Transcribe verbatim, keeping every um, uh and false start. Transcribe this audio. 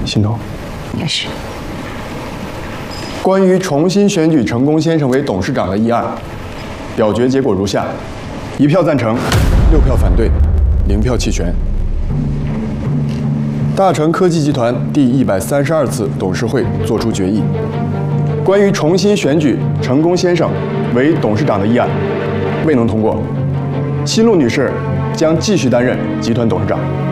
心动？ 应该是。 关于重新选举成功先生为董事长的议案，表决结果如下：一票赞成，六票反对，零票弃权。大成科技集团第一百三十二次董事会作出决议，关于重新选举成功先生为董事长的议案未能通过，奚路女士将继续担任集团董事长。